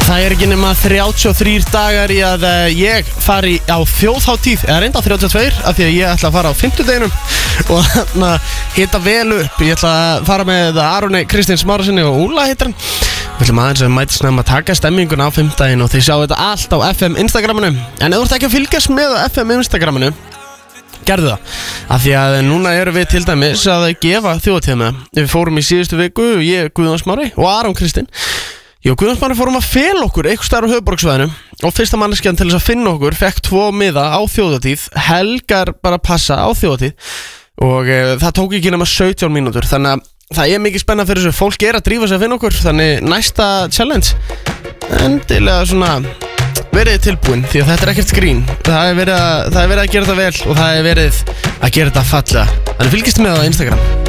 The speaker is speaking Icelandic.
Það ekki nema 33 dagar í að ég fari á þjóðhátíð, eða reynda 32, af því að ég ætla að fara á 50-deginum og hitta vel upp. Ég ætla að fara með Aroni Kristins Smárasinni og Úla hittar hann. Við ætlum aðeins að mæta snemma að taka stemmingun á 5-daginn og þið sjáu þetta allt á FM Instagraminu. En ef þú ert ekki að fylgjast með á FM Instagraminu, gerðu það, af því að núna erum við til dæmis að gefa þjóðhátíðina. Við fórum í síðustu viku, ég, Guðjón Smári og Aron Kristinn. Ég og Guðjón Smári fórum að fela okkur einhvers staðar á höfuðborgarsvæðinu og fyrsta manneskjan til þess að finna okkur fekk 2 miða á þjóðhátíð, helgar bara passa á þjóðhátíð og það tók ekki nema 17 mínútur, þannig að það er mikið spennað fyrir þessu. Fólk að drífa sig að finna okkur, þannig næsta challenge endilega svona verið tilbúin, því að þetta er ekkert grín. Það er verið að gera þetta vel og það er verið að gera þetta fallega. Þannig fylgist með á Instagram.